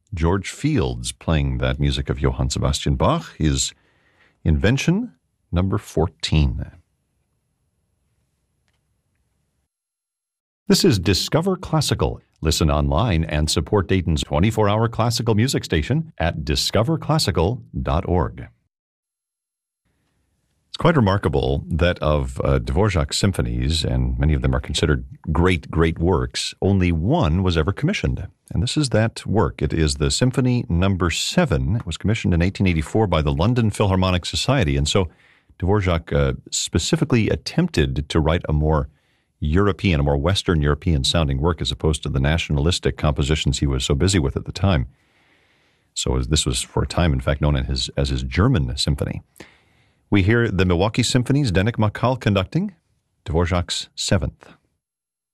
George Fields playing that music of Johann Sebastian Bach, his Invention number 14. This is Discover Classical. Listen online and support Dayton's 24-hour classical music station at discoverclassical.org. It's quite remarkable that of Dvorak's symphonies, and many of them are considered great, great works, only one was ever commissioned. And this is that work. It is the Symphony Number 7. It was commissioned in 1884 by the London Philharmonic Society. And so Dvorak specifically attempted to write a more European, a more Western European-sounding work as opposed to the nationalistic compositions he was so busy with at the time. So this was for a time, in fact, known as his German symphony. We hear the Milwaukee Symphony's Zdeněk Makal conducting Dvorak's 7th.